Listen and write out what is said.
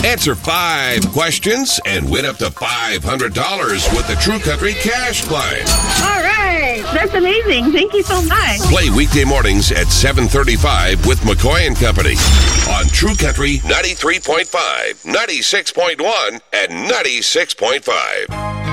Answer 5 questions and win up to $500 with the True Country Cash Climb. All right. That's amazing. Thank you so much. Play weekday mornings at 7:35 with McCoy and Company on True Country 93.5, 96.1, and 96.5.